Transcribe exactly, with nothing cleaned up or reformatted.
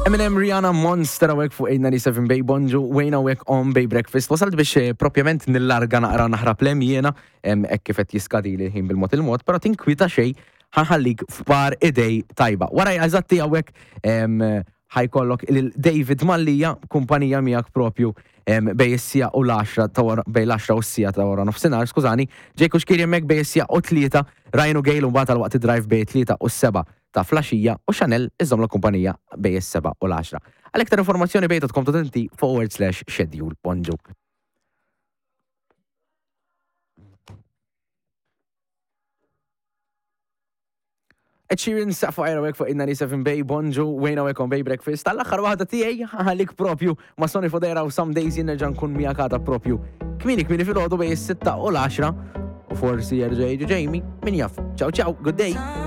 Eminem, Rihanna, Monster għawek fuq eight ninety-seven Bay Bonġu, wejna għawek on Bay Breakfast. Wasalt biex eh, propjament nil-larga naqra naħra plem jena, ek kifet jiskadi li ħin bil-mot il-mot, pero tinkwita xej ħanħallik f'bar idej tajba. Waraj għazatti għawek ħajkollok il-David Mallija, kumpanija miegħek propju bej is-sija u l-10 bej l-10 u s-sija ta' wara nofsinhar, skużani, ġejku xkiri hemmhekk bej is-sija u tlieta, Rajnu Gale u mbagħad tal-waqt id-drive bej tlieta u s-seba' ta' flaxija u Chanel iżom la kumpanija bej is-seba' u l-10. Għal iktar informazzjoni bej dot com dot n t forward slash schedule. Bonġu. Ed Sheeran Sapphire għek fuq eight ninety-seven Bay Bonġu, wejna għek on Bay Breakfast. Tal-axar waħda tijaj, ħalik propju ma' Sony Fodera u some days jinnerġan kun mijakata propju. Kmini kmini fil-ħodu bej is-sitta u l-10 u forsi jerġa' jiġi Jamie, min jaf. Ciao ciao, good day.